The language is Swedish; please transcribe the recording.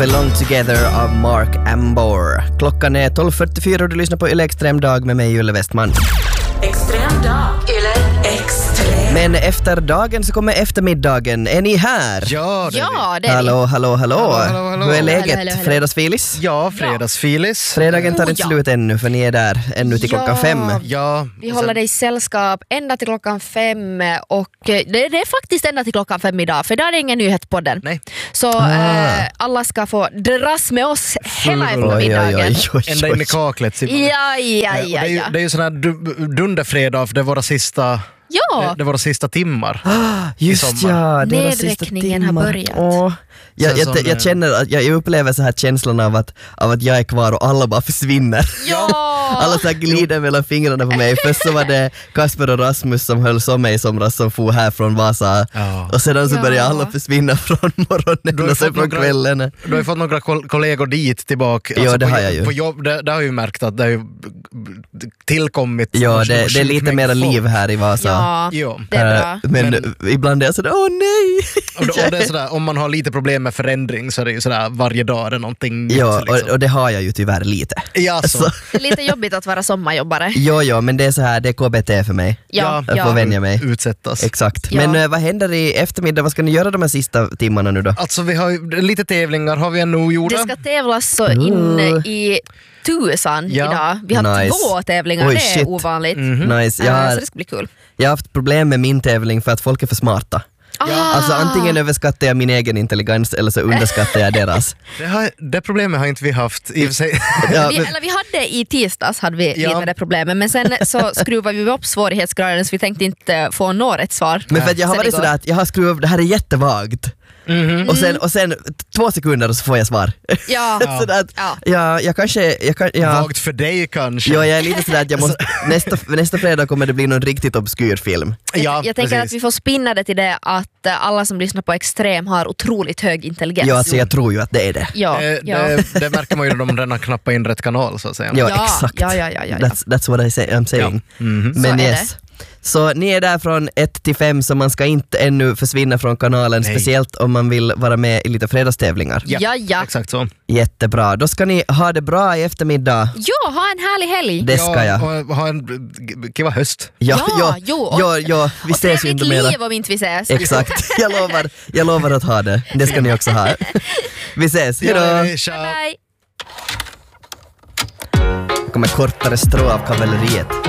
Belong Together av Mark Ambor. Klockan är 12.44 och du lyssnar på Yle Extrem Dag med mig, Julle Westman. Extrem dag, Yle Extrem. Men efter dagen så kommer eftermiddagen. Är ni här? Ja, det är det är Hallå. Hallå. Hur är läget? Hallå. Fredagsfilis? Ja, fredagsfilis. Fredagen tar inte slut ännu, för ni är där ännu till klockan 5. Ja. Vi håller dig i sällskap ända till klockan 5 och det är faktiskt ända till klockan 5 idag, för där är det ingen nyhetspodden. Nej. Så alla ska få dras med oss hela eftermiddagen. Ända in i kaklet. Ja. Det är ju sån här dunderfredag, för det är våra sista... Ja. Det var de sista timmar. Just ja, det är de sista Nedräkningen har timmar. börjat. Jag känner att jag upplever så här känslan av att jag är kvar och alla bara försvinner. Ja. Alla så här glider mellan fingrarna på mig. Först så var det Kasper och Rasmus som höll som mig i somras, som for här från Vasa. Ja. Och sedan så började alla försvinna från morgonen och sen från kvällen. Du har ju fått några kollegor dit tillbaka. Ja, det har jag ju. På jobb, det har jag ju märkt att det har ju tillkommit. Ja, det är lite mer liv här i Vasa. Ja, det är bra. Men ibland är jag sådär, åh nej! Och det är sådär, om man har lite problem med förändring så är det ju sådär varje dag är det någonting nytt. Ja, liksom. och det har jag ju tyvärr lite. Ja, så. Det är lite jobbigt att vara sommarjobbare. Jo, men det är så här, det är KBT för mig. Ja. Jag får vänja mig. Utsättas. Exakt. Ja. Men vad händer i eftermiddag? Vad ska ni göra de här sista timmarna nu då? Alltså vi har ju lite tävlingar har vi ännu gjort. Det ska tävlas så in i tusan idag. Vi har Nice. 2 tävlingar, Oj, det är shit. ovanligt. Nice. Så det ska bli kul. Jag har haft problem med min tävling för att folk är för smarta. Alltså antingen överskattar jag min egen intelligens eller så underskattar jag deras. Det problemet har inte vi haft i och för sig. Ja, Vi hade i tisdags hade vi lite det problemet, men sen så skruvade vi upp svårighetsgraden så vi tänkte inte få något rätt svar. men för att jag har Sen varit igår. sådär att jag har skruvat upp, det här är jättevagt. Och sen 2 sekunder och så får jag svar. Ja. Sådär att, jag kanske... Vagt för dig kanske. Ja, jag är lite sådär att jag måste, nästa fredag kommer det bli någon riktigt obskyr film. Jag tänker att vi får spinna det till det att alla som lyssnar på Extrem har otroligt hög intelligens. Ja, alltså jag tror ju att det är det. Ja. Det märker man ju när de redan knappar in rätt kanal så att säga. Ja, exakt. Ja. That's what I'm saying. Men Så är yes. Så ni är där från 1 till 5, så man ska inte ännu försvinna från kanalen. Nej. Speciellt om man vill vara med i lite fredagstävlingar. Ja. Exakt så. Jättebra, då ska ni ha det bra i eftermiddag. Ja, ha en härlig helg. Det ska jag. Och ha en kiva höst. Ja, vi och ses ju inte trevligt mera. liv om inte vi ses. Exakt, jag lovar att ha det. Det ska ni också ha. Vi ses, hejdå! Tja. Bye. Det kommer kortare strå av kavalleriet.